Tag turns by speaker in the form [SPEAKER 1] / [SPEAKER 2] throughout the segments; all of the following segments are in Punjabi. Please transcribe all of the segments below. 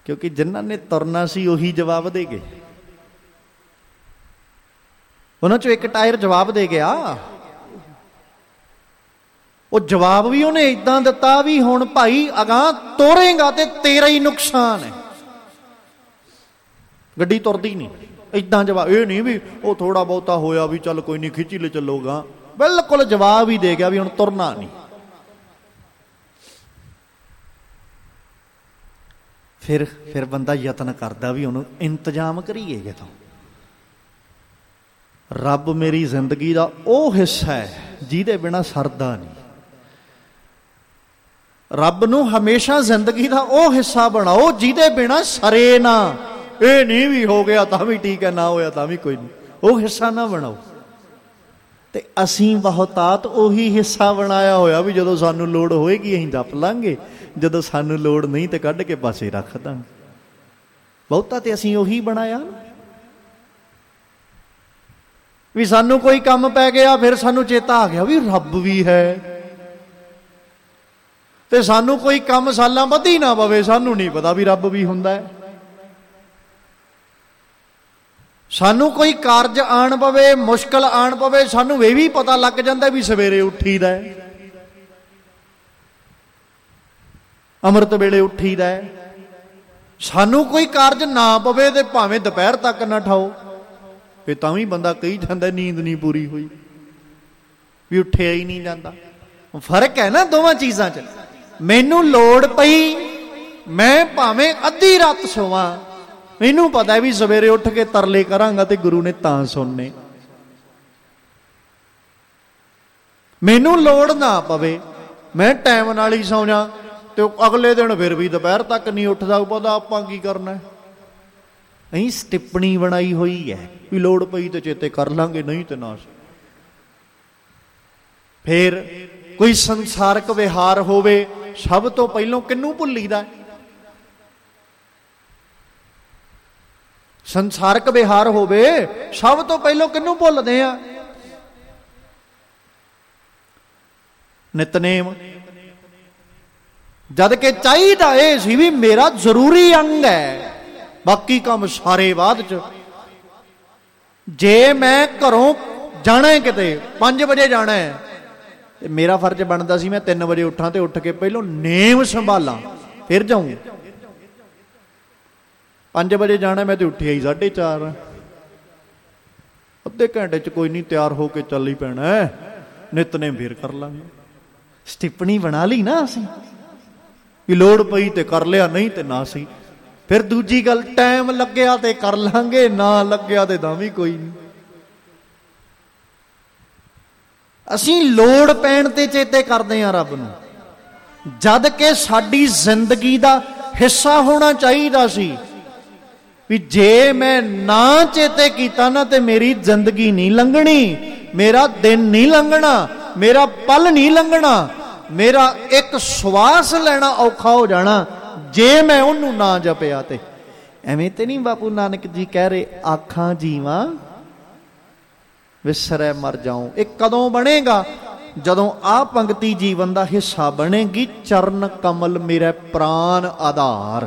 [SPEAKER 1] ਕਿਉਂਕਿ ਜਿਨ੍ਹਾਂ ਨੇ ਤੁਰਨਾ ਸੀ ਉਹੀ ਜਵਾਬ ਦੇ ਗਏ। ਉਹਨਾਂ ਚੋਂ ਇੱਕ ਟਾਇਰ ਜਵਾਬ ਦੇ ਗਿਆ। ਉਹ ਜਵਾਬ ਵੀ ਉਹਨੇ ਏਦਾਂ ਦਿੱਤਾ ਵੀ ਹੁਣ ਭਾਈ ਅਗਾਂਹ ਤੋਰੇਗਾ ਤੇ ਤੇਰਾ ਹੀ ਨੁਕਸਾਨ ਹੈ, ਗੱਡੀ ਤੁਰਦੀ ਨਹੀਂ। ਏਦਾਂ ਜਵਾਬ, ਇਹ ਨਹੀਂ ਵੀ ਉਹ ਥੋੜਾ ਬਹੁਤਾ ਹੋਇਆ ਵੀ ਚੱਲ ਕੋਈ ਨਹੀਂ ਖਿੱਚੀ ਲੈ ਚੱਲੋਗਾ, ਬਿਲਕੁਲ ਜਵਾਬ ਹੀ ਦੇ ਗਿਆ ਵੀ ਹੁਣ ਤੁਰਨਾ ਨਹੀਂ। ਫਿਰ ਬੰਦਾ ਯਤਨ ਕਰਦਾ ਵੀ ਉਹਨੂੰ ਇੰਤਜ਼ਾਮ ਕਰੀਏ ਕਿਤੋਂ। ਰੱਬ ਮੇਰੀ ਜ਼ਿੰਦਗੀ ਦਾ ਉਹ ਹਿੱਸਾ ਹੈ ਜਿਹਦੇ ਬਿਨਾਂ ਸਰਦਾ ਨਹੀਂ। ਰੱਬ ਨੂੰ ਹਮੇਸ਼ਾ ਜ਼ਿੰਦਗੀ ਦਾ ਉਹ ਹਿੱਸਾ ਬਣਾਓ ਜਿਹਦੇ ਬਿਨਾਂ ਸਰੇ ਨਾ। ਇਹ ਨਹੀਂ ਵੀ ਹੋ ਗਿਆ ਤਾਂ ਵੀ ਠੀਕ ਹੈ, ਨਾ ਹੋਇਆ ਤਾਂ ਵੀ ਕੋਈ ਨਹੀਂ, ਉਹ ਹਿੱਸਾ ਨਾ ਬਣਾਓ। ਤੇ ਅਸੀਂ ਬਹੁਤਾਤ ਉਹੀ ਹਿੱਸਾ ਬਣਾਇਆ ਹੋਇਆ ਵੀ ਜਦੋਂ ਸਾਨੂੰ ਲੋੜ ਹੋਏਗੀ ਅਸੀਂ ਜਪ ਲਾਂਗੇ, ਜਦੋਂ ਸਾਨੂੰ ਲੋੜ ਨਹੀਂ ਤੇ ਕੱਢ ਕੇ ਪਾਸੇ ਰੱਖ ਦਾਂਗੇ। ਬਹੁਤਾ ਤੇ ਅਸੀਂ ਉਹੀ ਬਣਾਇਆ ਵੀ ਸਾਨੂੰ ਕੋਈ ਕੰਮ ਪੈ ਗਿਆ ਫਿਰ ਸਾਨੂੰ ਚੇਤਾ ਆ ਗਿਆ ਵੀ ਰੱਬ ਵੀ ਹੈ। ਤੇ ਸਾਨੂੰ ਕੋਈ ਕੰਮ ਸਾਲਾਂ ਵਧੀ ਨਾ ਪਵੇ, ਸਾਨੂੰ ਨਹੀਂ ਪਤਾ ਵੀ ਰੱਬ ਵੀ ਹੁੰਦਾ ਹੈ। ਸਾਨੂੰ ਕੋਈ ਕਾਰਜ ਆਣ ਪਵੇ, ਮੁਸ਼ਕਲ ਆਣ ਪਵੇ, ਸਾਨੂੰ ਇਹ ਵੀ ਪਤਾ ਲੱਗ ਜਾਂਦਾ ਵੀ ਸਵੇਰੇ ਉੱਠੀਦਾ ਹੈ, ਅੰਮ੍ਰਿਤ ਵੇਲੇ ਉੱਠੀਦਾ ਹੈ। ਸਾਨੂੰ ਕੋਈ ਕਾਰਜ ਨਾ ਪਵੇ ਤੇ ਭਾਵੇਂ ਦੁਪਹਿਰ ਤੱਕ ਨਾ ਠਾਓ, ਇਹ ਤਾਂ ਵੀ ਬੰਦਾ ਕਹੀ ਜਾਂਦਾ ਨੀਂਦ ਨਹੀਂ ਪੂਰੀ ਹੋਈ, ਵੀ ਉੱਠਿਆ ਹੀ ਨਹੀਂ ਜਾਂਦਾ। ਫਰਕ ਹੈ ਨਾ ਦੋਵਾਂ ਚੀਜ਼ਾਂ 'ਚ। ਮੈਨੂੰ ਲੋੜ ਪਈ, ਮੈਂ ਭਾਵੇਂ ਅੱਧੀ ਰਾਤ ਸੋਵਾਂ, ਮੈਨੂੰ ਪਤਾ ਵੀ ਸਵੇਰੇ ਉੱਠ ਕੇ ਤਰਲੇ ਕਰਾਂਗਾ ਤੇ ਗੁਰੂ ਨੇ ਤਾਂ ਸੁਣਨੇ। ਮੈਨੂੰ ਲੋੜ ਨਾ ਪਵੇ, ਮੈਂ ਟਾਈਮ ਨਾਲ ਹੀ ਸੌਂ ਜਾ ਤੇ ਅਗਲੇ ਦਿਨ ਫਿਰ ਵੀ ਦੁਪਹਿਰ ਤੱਕ ਨਹੀਂ ਉੱਠਦਾ, ਪਤਾ ਆਪਾਂ ਕੀ ਕਰਨਾ। ਅਸੀਂ ਸਟਿੱਪਣੀ ਬਣਾਈ ਹੋਈ ਹੈ ਵੀ ਲੋੜ ਪਈ ਤੇ ਚੇਤੇ ਕਰ ਲਾਂਗੇ, ਨਹੀਂ ਤੇ ਨਾ। ਫਿਰ ਕੋਈ ਸੰਸਾਰਕ ਵਿਹਾਰ ਹੋਵੇ, ਸਭ ਤੋਂ ਪਹਿਲਾਂ ਕਿਹਨੂੰ ਭੁੱਲੀਦਾ? ਸੰਸਾਰਕ ਵਿਹਾਰ ਹੋਵੇ ਸਭ ਤੋਂ ਪਹਿਲਾਂ ਕਿਹਨੂੰ ਭੁੱਲਦੇ ਆ? ਨਿਤਨੇਮ। ਜਦ ਕਿ ਚਾਹੀਦਾ ਇਹ ਸੀ ਵੀ ਮੇਰਾ ਜ਼ਰੂਰੀ ਅੰਗ ਹੈ, ਬਾਕੀ ਕੰਮ ਸਾਰੇ ਬਾਅਦ ਚ। ਜੇ ਮੈਂ ਘਰੋਂ ਜਾਣਾ ਕਿਤੇ 5 ਵਜੇ ਜਾਣਾ ਹੈ ਤੇ ਮੇਰਾ ਫਰਜ਼ ਬਣਦਾ ਸੀ ਮੈਂ 3 ਵਜੇ ਉੱਠਾਂ ਤੇ ਉੱਠ ਕੇ ਪਹਿਲਾਂ ਨੇਮ ਸੰਭਾਲਾਂ ਫਿਰ ਜਾਊਂ। 5 ਵਜੇ ਜਾਣਾ ਮੈਂ ਤੇ ਉੱਠਿਆ ਹੀ 4:30, ਅੱਧੇ ਘੰਟੇ ਚ ਕੋਈ ਨਹੀਂ ਤਿਆਰ ਹੋ ਕੇ ਚੱਲ ਹੀ ਪੈਣਾ, ਨਿਤਨੇਮ ਫਿਰ ਕਰ ਲਾਂਗੇ। ਸਟਿੱਪਣੀ ਬਣਾ ਲਈ ਨਾ ਅਸੀਂ ਵੀ ਲੋੜ ਪਈ ਤੇ ਕਰ ਲਿਆ, ਨਹੀਂ ਤੇ ਨਾ ਸੀ। ਫਿਰ ਦੂਜੀ ਗੱਲ, ਟਾਈਮ ਲੱਗਿਆ ਤੇ ਕਰ ਲਾਂਗੇ, ਨਾ ਲੱਗਿਆ ਤੇ ਤਾਂ ਵੀ ਕੋਈ ਨਹੀਂ। ਅਸੀਂ ਲੋੜ ਪੈਣ ਤੇ ਚੇਤੇ ਕਰਦੇ ਹਾਂ ਰੱਬ ਨੂੰ, ਜਦ ਕਿ ਸਾਡੀ ਜ਼ਿੰਦਗੀ ਦਾ ਹਿੱਸਾ ਹੋਣਾ ਚਾਹੀਦਾ ਸੀ ਵੀ ਜੇ ਮੈਂ ਨਾ ਚੇਤੇ ਕੀਤਾ ਨਾ ਤੇ ਮੇਰੀ ਜ਼ਿੰਦਗੀ ਨਹੀਂ ਲੰਘਣੀ, ਮੇਰਾ ਦਿਨ ਨਹੀਂ ਲੰਘਣਾ, ਮੇਰਾ ਪਲ ਨਹੀਂ ਲੰਘਣਾ, ਮੇਰਾ ਇੱਕ ਸਵਾਸ ਲੈਣਾ ਔਖਾ ਹੋ ਜਾਣਾ ਜੇ ਮੈਂ ਉਹਨੂੰ ਨਾ ਜਪਿਆ। ਤੇ ਐਵੇਂ ਤੇ ਨਹੀਂ ਬਾਪੂ ਨਾਨਕ ਜੀ ਕਹਿ ਰਹੇ, ਆਖਾਂ ਜੀਵਾਂ ਵਿਸਰੈ ਮਰ ਜਾਉ। ਇਹ ਕਦੋਂ ਬਣੇਗਾ? ਜਦੋਂ ਆਹ ਪੰਕਤੀ ਜੀਵਨ ਦਾ ਹਿੱਸਾ ਬਣੇਗੀ। ਚਰਨ ਕਮਲ ਮੇਰਾ ਪ੍ਰਾਨ ਆਧਾਰ।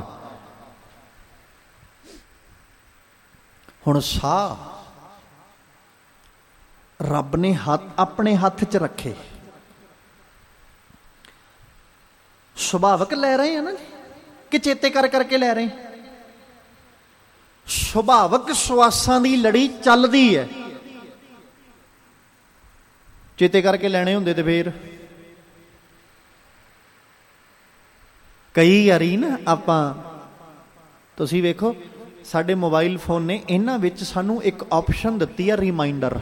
[SPEAKER 1] ਹੁਣ ਸਾਹ ਰੱਬ ਨੇ ਆਪਣੇ ਹੱਥ 'ਚ ਰੱਖੇ। ਸੁਭਾਵਕ ਲੈ ਰਹੇ ਆ ਨਾ ਕਿ ਚੇਤੇ ਕਰ ਕਰਕੇ ਲੈ ਰਹੇ? ਸੁਭਾਵਕ ਸਵਾਸਾਂ ਦੀ ਲੜੀ ਚੱਲਦੀ ਹੈ, ਚੇਤੇ ਕਰਕੇ ਲੈਣੇ ਹੁੰਦੇ ਤੇ ਫੇਰ ਕਈ ਵਾਰੀ ਨਾ ਆਪਾਂ, ਤੁਸੀਂ ਵੇਖੋ ਸਾਡੇ ਮੋਬਾਈਲ ਫੋਨ ਨੇ ਇਹਨਾਂ ਵਿੱਚ ਸਾਨੂੰ ਇੱਕ ਆਪਸ਼ਨ ਦਿੱਤੀ ਹੈ ਰੀਮਾਈਂਡਰ,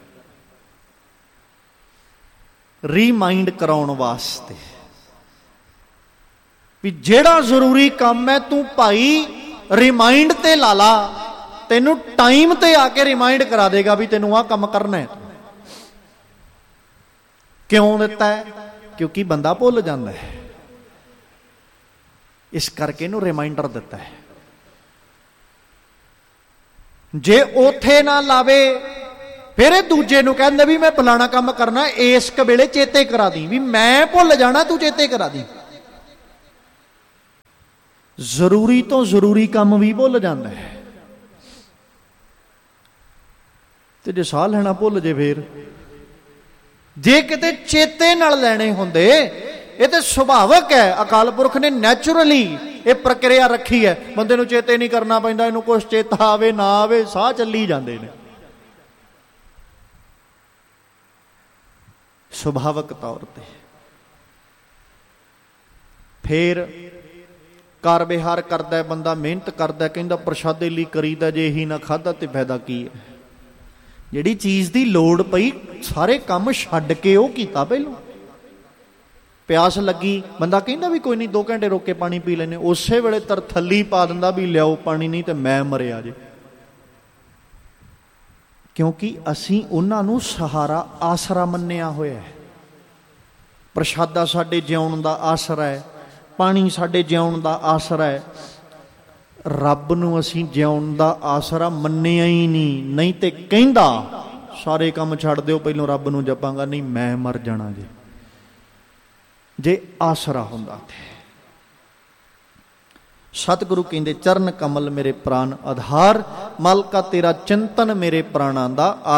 [SPEAKER 1] ਰੀਮਾਈਂਡ ਕਰਾਉਣ ਵਾਸਤੇ ਵੀ ਜਿਹੜਾ ਜ਼ਰੂਰੀ ਕੰਮ ਹੈ ਤੂੰ ਭਾਈ ਰਿਮਾਈਂਡ ਤੇ ਲਾ ਲਾ, ਤੈਨੂੰ ਟਾਈਮ ਤੇ ਆ ਕੇ ਰਿਮਾਈਂਡ ਕਰਾ ਦੇਗਾ ਵੀ ਤੈਨੂੰ ਆਹ ਕੰਮ ਕਰਨਾ ਹੈ। ਕਿਉਂ ਦਿੱਤਾ ਹੈ? ਕਿਉਂਕਿ ਬੰਦਾ ਭੁੱਲ ਜਾਂਦਾ ਹੈ, ਇਸ ਕਰਕੇ ਇਹਨੂੰ ਰਿਮਾਈਂਡਰ ਦਿੱਤਾ ਹੈ। ਜੇ ਉੱਥੇ ਨਾ ਲਾਵੇ ਫਿਰ ਇਹ ਦੂਜੇ ਨੂੰ ਕਹਿੰਦੇ ਵੀ ਮੈਂ ਫਲਾਣਾ ਕੰਮ ਕਰਨਾ, ਇਸ ਵੇਲੇ ਚੇਤੇ ਕਰਾ ਦੀ, ਵੀ ਮੈਂ ਭੁੱਲ ਜਾਣਾ ਤੂੰ ਚੇਤੇ ਕਰਾ ਦੀ। ਜ਼ਰੂਰੀ ਤੋਂ ਜ਼ਰੂਰੀ ਕੰਮ ਵੀ ਭੁੱਲ ਜਾਂਦਾ ਹੈ। ਤੇ ਜੇ ਸਾਹ ਲੈਣਾ ਭੁੱਲ ਜੇ ਫੇਰ, ਜੇ ਕਿਤੇ ਚੇਤੇ ਨਾਲ ਲੈਣੇ ਹੁੰਦੇ, ਇਹ ਤੇ ਸੁਭਾਵਕ ਹੈ, ਅਕਾਲ ਪੁਰਖ ਨੇ ਨੈਚੁਰਲੀ ਇਹ ਪ੍ਰਕਿਰਿਆ ਰੱਖੀ ਹੈ, ਬੰਦੇ ਨੂੰ ਚੇਤੇ ਨਹੀਂ ਕਰਨਾ ਪੈਂਦਾ, ਇਹਨੂੰ ਕੁਛ ਚੇਤਾ ਆਵੇ ਨਾ ਆਵੇ ਸਾਹ ਚੱਲੀ ਜਾਂਦੇ ਨੇ ਸੁਭਾਵਕ ਤੌਰ ਤੇ। ਫੇਰ ਕਾਰ ਵਿਹਾਰ ਕਰਦਾ ਬੰਦਾ, ਮਿਹਨਤ ਕਰਦਾ, ਕਹਿੰਦਾ ਪ੍ਰਸ਼ਾਦੇ ਲਈ ਕਰੀਦਾ, ਜੇ ਇਹੀ ਨਾ ਖਾਧਾ ਤੇ ਫਾਇਦਾ ਕੀ ਹੈ। ਜਿਹੜੀ ਚੀਜ਼ ਦੀ ਲੋੜ ਪਈ ਸਾਰੇ ਕੰਮ ਛੱਡ ਕੇ ਉਹ ਕੀਤਾ। ਪਹਿਲਾਂ ਪਿਆਸ ਲੱਗੀ, ਬੰਦਾ ਕਹਿੰਦਾ ਵੀ ਕੋਈ ਨਹੀਂ 2 ਘੰਟੇ ਰੋਕ ਕੇ ਪਾਣੀ ਪੀ ਲੈਂਦੇ, ਉਸੇ ਵੇਲੇ ਤਰਥੱਲੀ ਪਾ ਦਿੰਦਾ ਵੀ ਲਿਆਓ ਪਾਣੀ, ਨਹੀਂ ਤੇ ਮੈਂ ਮਰਿਆ ਜੇ। ਕਿਉਂਕਿ ਅਸੀਂ ਉਹਨਾਂ ਨੂੰ ਸਹਾਰਾ, ਆਸਰਾ ਮੰਨਿਆ ਹੋਇਆ ਹੈ। ਪ੍ਰਸ਼ਾਦਾ ਸਾਡੇ ਜਿਉਣ ਦਾ ਆਸਰਾ ਹੈ, ਪਾਣੀ ਸਾਡੇ ਜਿਉਣ ਦਾ ਆਸਰਾ ਹੈ। ਰੱਬ ਨੂੰ ਅਸੀਂ ਜਿਉਣ ਦਾ ਆਸਰਾ ਮੰਨਿਆ ਹੀ ਨਹੀਂ। ਨਹੀਂ ਤੇ ਕਹਿੰਦਾ ਸਾਰੇ ਕੰਮ ਛੱਡ ਦਿਓ, ਪਹਿਲੋਂ ਰੱਬ ਨੂੰ ਜਪਾਂਗਾ, ਨਹੀਂ ਮੈਂ ਮਰ ਜਾਣਾ ਜੇ ਆਸਰਾ ਹੁੰਦਾ ਤੇ। ਸਤਿਗੁਰੂ ਕਹਿੰਦੇ ਚਰਨ ਕਮਲ ਮੇਰੇ ਪ੍ਰਾਨ ਆਧਾਰ, ਮਾਲਕਾ ਤੇਰਾ ਚਿੰਤਨ ਮੇਰੇ ਪ੍ਰਾਣਾਂ ਦਾ